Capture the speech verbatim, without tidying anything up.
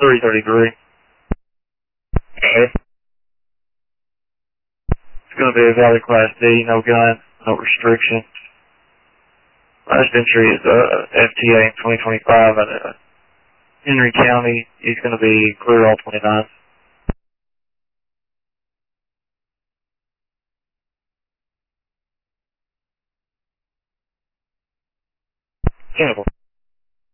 three thirty-three. Okay. It's going to be a valid Class D, no gun, no restrictions. Last entry is uh, F T A in twenty twenty-five at uh, Henry County. He's going to be clear all twenty-nine. Cannibal.